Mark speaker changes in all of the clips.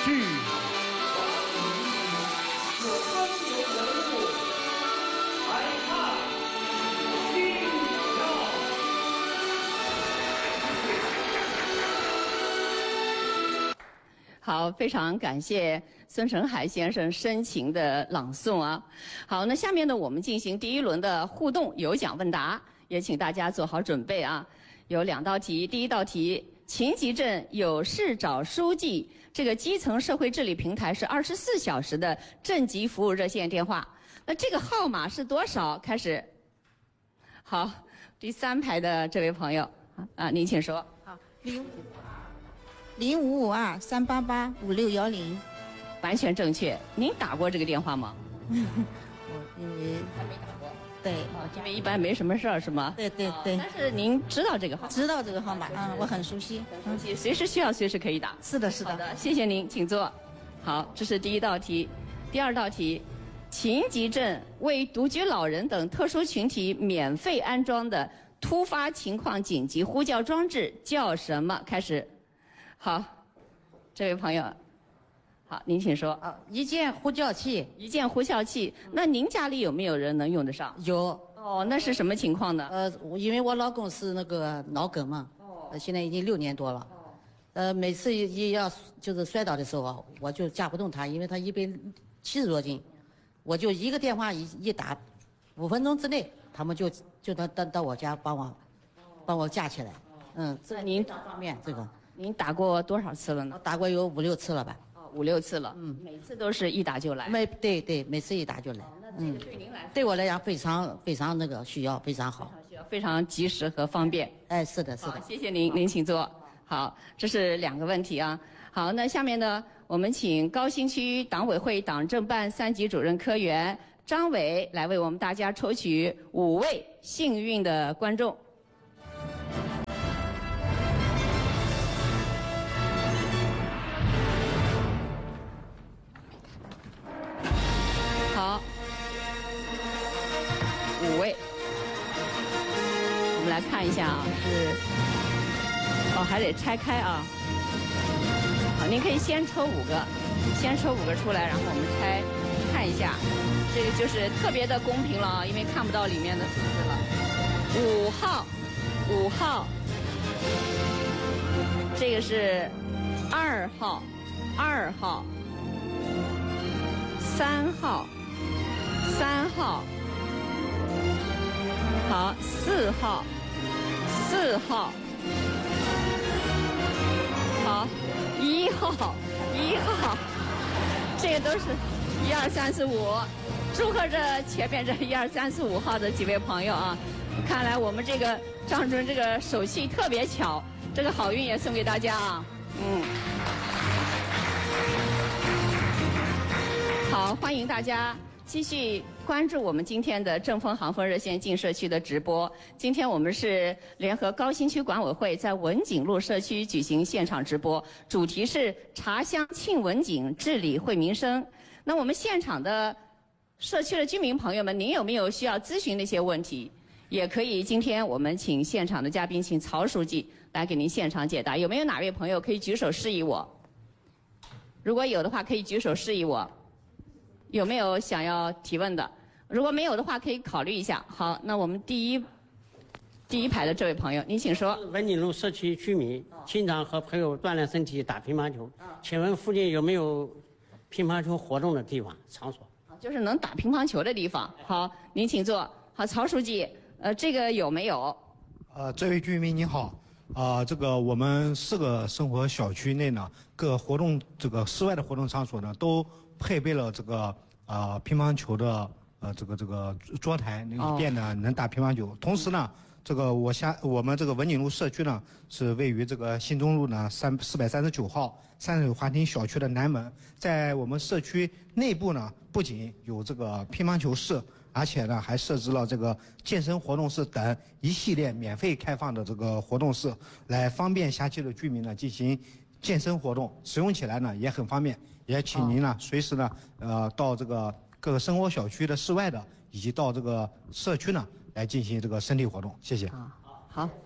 Speaker 1: 是
Speaker 2: 有风流人物，来看新照。
Speaker 3: 好，非常感谢孙成海先生深情的朗诵啊。好，那下面呢，我们进行第一轮的互动有奖问答，也请大家做好准备啊。有2道题，第一道题，秦集镇有事找书记这个基层社会治理平台是24小时的镇级服务热线电话，那这个号码是多少？开始。好，第3排的这位朋友啊，您请说。
Speaker 4: 好，0552-388-5610，
Speaker 3: 完全正确。您打过这个电话吗？
Speaker 4: 我因为
Speaker 3: 还没打过。
Speaker 4: 对，
Speaker 3: 因为一般没什么事儿，是吗？
Speaker 4: 对对对。
Speaker 3: 但是您知道这个号码？
Speaker 4: 知道这个号码，我很熟悉。
Speaker 3: 很熟悉，随时需要随时可以打。
Speaker 4: 是的，是的。
Speaker 3: 好的，谢谢您，请坐。好，这是第一道题。第2道题，秦集镇为独居老人等特殊群体免费安装的突发情况紧急呼叫装置叫什么？开始。好，这位朋友，好，您请说。
Speaker 4: 一键呼叫器。
Speaker 3: 一键呼叫器，那您家里有没有人能用得上？
Speaker 4: 有。
Speaker 3: 哦，那是什么情况呢？
Speaker 4: 因为我老公是那个脑梗嘛，现在已经6年多了。每次一要就是摔倒的时候，我就架不动他，因为他170多斤，我就一个电话一打，5分钟之内，他们就能到我家帮我架起来。
Speaker 3: 这您
Speaker 4: 方面这个。
Speaker 3: 您打过多少次了呢？
Speaker 4: 打过有5、6次了吧。
Speaker 3: 5、6次了。每次都是一打就来。
Speaker 4: 对，每次一打就来。
Speaker 3: 那这个对您来说，
Speaker 4: 对我来讲非常非常那个需要，非常好。
Speaker 3: 非常及时和方便。
Speaker 4: 哎，是的，是的。
Speaker 3: 谢谢您，您请坐。好，这是2个问题啊。好，那下面呢，我们请高新区党委会党政办3级主任科员张伟来为我们大家抽取5位幸运的观众。好，5位，我们来看一下啊，还得拆开啊。好，您可以先抽5个，先抽5个出来，然后我们拆看一下，这个就是特别的公平了啊，因为看不到里面的数字了。5号，这个是2号，3号。好，4号，好，1号，这个都是1、2、3、4、5，祝贺着前面这1、2、3、4、5号的几位朋友啊！看来我们这个张主任这个手气特别巧，这个好运也送给大家啊！好，欢迎大家继续关注我们今天的正风航风热线进社区的直播。今天我们是联合高新区管委会在文景路社区举行现场直播，主题是茶香庆文景，治理惠民生。那我们现场的社区的居民朋友们，您有没有需要咨询的一些问题？也可以，今天我们请现场的嘉宾，请曹书记来给您现场解答。有没有哪位朋友可以举手示意我？如果有的话，可以举手示意我。有没有想要提问的？如果没有的话，可以考虑一下。好，那我们第一排的这位朋友，您请说。
Speaker 5: 文景路社区居民，经常和朋友锻炼身体、打乒乓球。请问附近有没有乒乓球活动的地方场所？
Speaker 3: 就是能打乒乓球的地方。好，您请坐。好，曹书记，这个有没有？
Speaker 6: 这位居民您好。这个我们4个生活小区内呢，各活动这个室外的活动场所呢，都配备了这个乒乓球的这个桌台，以便呢能打乒乓球。同时呢，这个我们这个文景路社区呢是位于这个新中路呢439号山水花厅小区的南门，在我们社区内部呢，不仅有这个乒乓球室，而且呢还设置了这个健身活动室等一系列免费开放的这个活动室，来方便辖区的居民呢进行健身活动，使用起来呢也很方便。也请您呢随时呢到这个各个生活小区的室外的，以及到这个社区呢来进行这个身体活动。谢谢。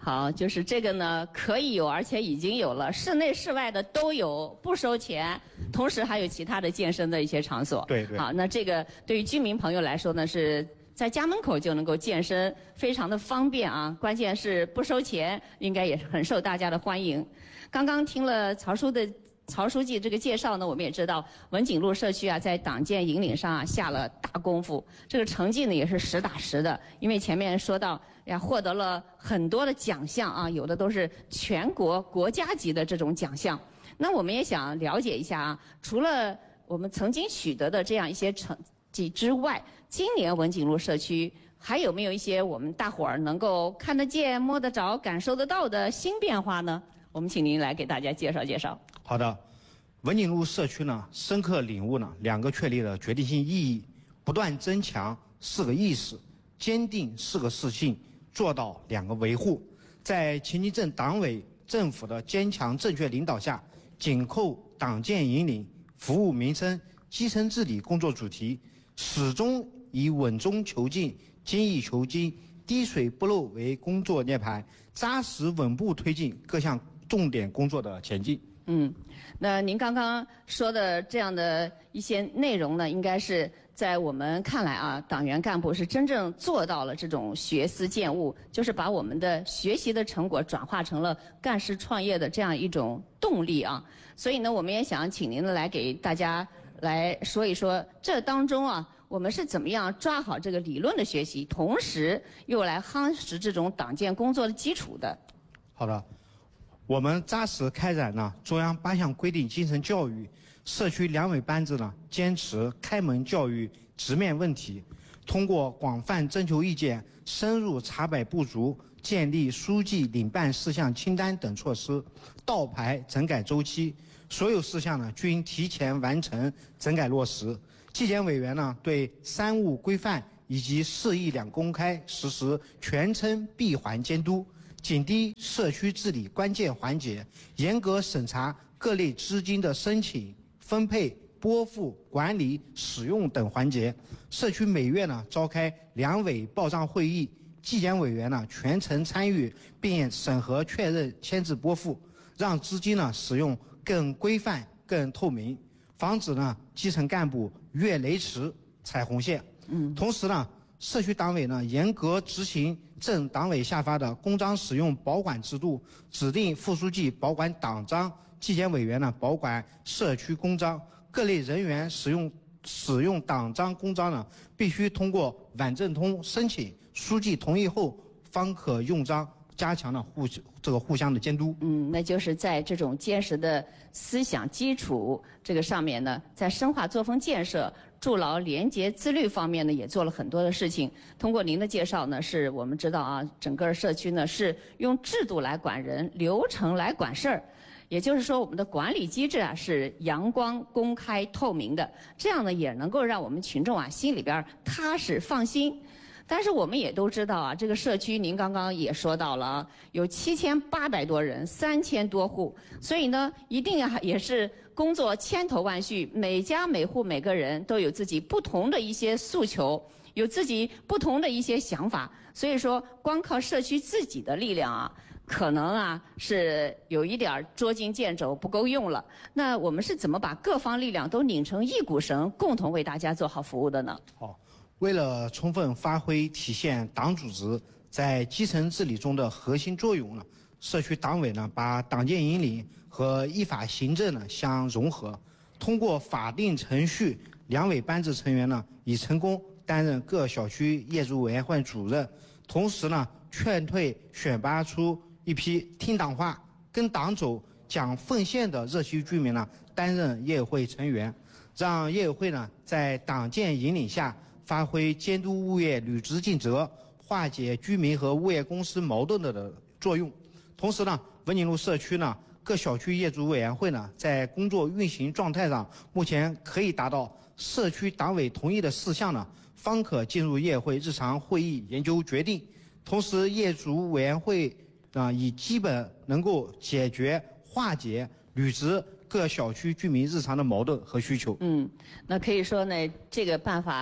Speaker 3: 好，就是这个呢，可以有，而且已经有了，室内室外的都有，不收钱，同时还有其他的健身的一些场所。
Speaker 6: 对对。
Speaker 3: 好，那这个对于居民朋友来说呢，是在家门口就能够健身，非常的方便啊。关键是不收钱，应该也是很受大家的欢迎。刚刚听了曹书记这个介绍呢，我们也知道文景路社区啊，在党建引领上啊下了大功夫，这个成绩呢也是实打实的。因为前面说到呀，获得了很多的奖项啊，有的都是全国国家级的这种奖项。那我们也想了解一下啊，除了我们曾经取得的这样一些成绩之外，今年文景路社区还有没有一些我们大伙儿能够看得见、摸得着、感受得到的新变化呢？我们请您来给大家介绍介绍。
Speaker 6: 好的，文景路社区呢，深刻领悟了2个确立的决定性意义：不断增强4个意识，坚定4个自信，做到2个维护。在秦集镇党委政府的坚强正确领导下，紧扣党建引领、服务民生、基层治理工作主题，始终以稳中求进、精益求精、滴水不漏为工作涅槃，扎实稳步推进各项重点工作的前进。
Speaker 3: 那您刚刚说的这样的一些内容呢，应该是在我们看来啊，党员干部是真正做到了这种学思践悟，就是把我们的学习的成果转化成了干事创业的这样一种动力啊。所以呢，我们也想请您呢来给大家来说一说，这当中啊，我们是怎么样抓好这个理论的学习，同时又来夯实这种党建工作的基础的。
Speaker 6: 好的。我们扎实开展了中央8项规定精神教育，社区两委班子呢坚持开门教育，直面问题，通过广泛征求意见、深入查摆不足、建立书记领办事项清单等措施，倒排整改周期，所有事项呢均提前完成整改落实。纪检委员呢对3务规范以及4议2公开实施全程闭环监督。紧盯社区治理关键环节，严格审查各类资金的申请、分配、拨付、管理、使用等环节。社区每月呢召开两委报账会议，纪检委员呢全程参与并审核确认签字拨付，让资金呢使用更规范、更透明，防止呢基层干部越雷池踩红线。同时呢，社区党委呢严格执行镇党委下发的公章使用保管制度，指定副书记保管党章，纪检委员呢保管社区公章。各类人员使用党章公章呢，必须通过晚政通申请，书记同意后方可用章，加强了互相的监督。
Speaker 3: 那就是在这种坚实的思想基础这个上面呢，在深化作风建设、筑牢廉洁自律方面呢，也做了很多的事情。通过您的介绍呢，是我们知道啊，整个社区呢是用制度来管人，流程来管事儿。也就是说，我们的管理机制啊是阳光、公开、透明的，这样呢也能够让我们群众啊心里边踏实放心。但是我们也都知道啊，这个社区您刚刚也说到了啊，有7800多人，3000多户，所以呢，一定也是工作千头万绪，每家每户每个人都有自己不同的一些诉求，有自己不同的一些想法，所以说光靠社区自己的力量啊，可能啊是有一点捉襟见肘，不够用了。那我们是怎么把各方力量都拧成一股绳，共同为大家做好服务的呢？
Speaker 6: 好。为了充分发挥体现党组织在基层治理中的核心作用呢，社区党委呢把党建引领和依法行政呢相融合，通过法定程序，两委班子成员呢已成功担任各小区业主委员会主任，同时呢劝退选拔出一批听党话、跟党走、讲奉献的热心居民呢担任业委会成员，让业委会呢在党建引领下发挥监督物业履职尽责、化解居民和物业公司矛盾的作用。同时呢，文景路社区呢各小区业主委员会呢在工作运行状态上，目前可以达到社区党委同意的事项呢，方可进入业委会日常会议研究决定。同时，业主委员会已基本能够解决化解履职各小区居民日常的矛盾和需求。
Speaker 3: 那可以说呢，这个办法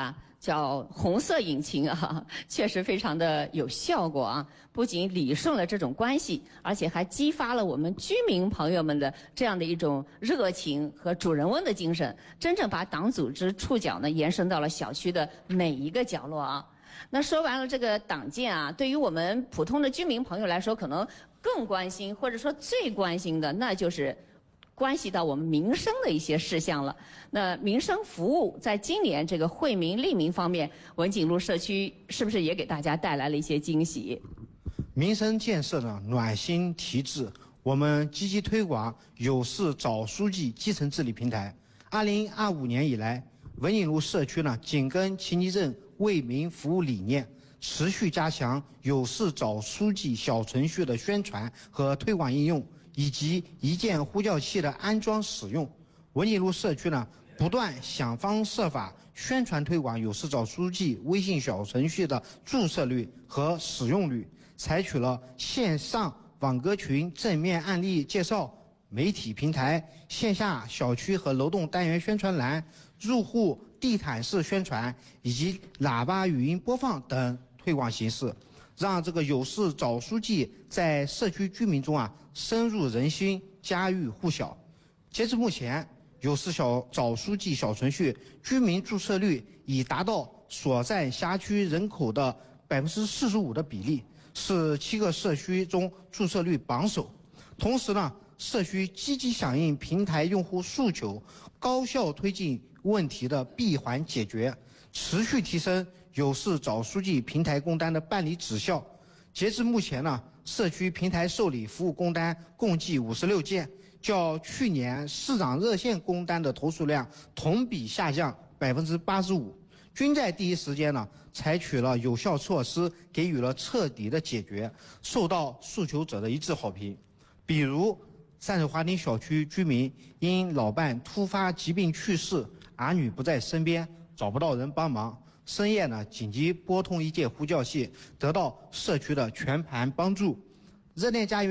Speaker 3: 叫红色引擎啊，确实非常的有效果啊！不仅理顺了这种关系，而且还激发了我们居民朋友们的这样的一种热情和主人翁的精神，真正把党组织触角呢延伸到了小区的每一个角落啊。那说完了这个党建啊，对于我们普通的居民朋友来说，可能更关心或者说最关心的，那就是关系到我们民生的一些事项了。那民生服务在今年这个惠民利民方面，文景路社区是不是也给大家带来了一些惊喜？
Speaker 6: 民生建设呢暖心提质，我们积极推广有事找书记基层治理平台。2025年以来，文景路社区呢紧跟秦集镇为民服务理念，持续加强有事找书记小程序的宣传和推广应用，以及一键呼叫器的安装使用。文景路社区呢不断想方设法宣传推广有事找书记微信小程序的注册率和使用率，采取了线上网格群正面案例介绍、媒体平台、线下小区和楼栋单元宣传栏、入户地毯式宣传以及喇叭语音播放等推广形式，让这个有事找书记在社区居民中深入人心，家喻户晓。截至目前，有事找书记小程序居民注册率已达到所在辖区人口的45%的比例，是7个社区中注册率榜首。同时呢，社区积极响应平台用户诉求，高效推进问题的闭环解决，持续提升有事找书记平台工单的办理质效。截至目前呢，社区平台受理服务工单共计56件，较去年市长热线工单的投诉量同比下降85%，均在第一时间呢采取了有效措施，给予了彻底的解决，受到诉求者的一致好评。比如三水华庭小区居民因老伴突发疾病去世，儿女不在身边，找不到人帮忙，深夜呢紧急拨通一键呼叫器，得到社区的全盘帮助。热恋家园